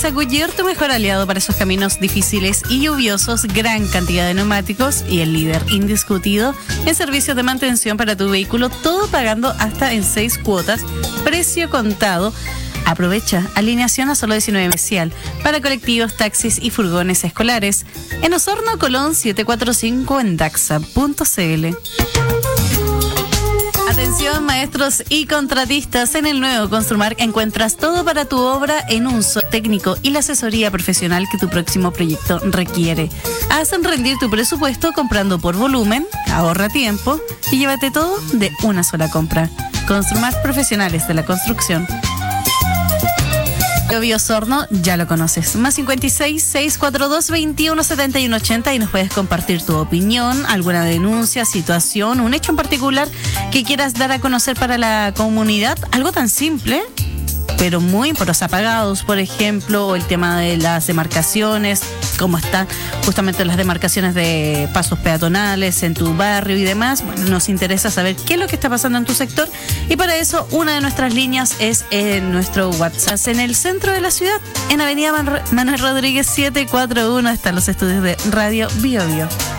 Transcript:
Empresa Goodyear, tu mejor aliado para esos caminos difíciles y lluviosos. Gran cantidad de neumáticos y el líder indiscutido en servicios de mantención para tu vehículo. Todo pagando hasta en 6 cuotas. Precio contado. Aprovecha alineación a solo 19 especial para colectivos, taxis y furgones escolares. En Osorno, Colón 745 en daxa.cl. Atención, maestros y contratistas. En el nuevo Construmar encuentras todo para tu obra en un solo técnico y la asesoría profesional que tu próximo proyecto requiere. Hacen rendir tu presupuesto comprando por volumen, ahorra tiempo y llévate todo de una sola compra. Construmar, profesionales de la construcción. Osorno, ya lo conoces. Más 56 642 21 71 80 y nos puedes compartir tu opinión, alguna denuncia, situación, un hecho en particular que quieras dar a conocer para la comunidad. Algo tan simple, pero muy por los apagados, por ejemplo, o el tema de las demarcaciones, cómo están justamente las demarcaciones de pasos peatonales en tu barrio y demás. Bueno, nos interesa saber qué es lo que está pasando en tu sector y para eso una de nuestras líneas es en nuestro WhatsApp en el centro de la ciudad, en Avenida Manuel Rodríguez 741, están los estudios de Radio Bio Bio.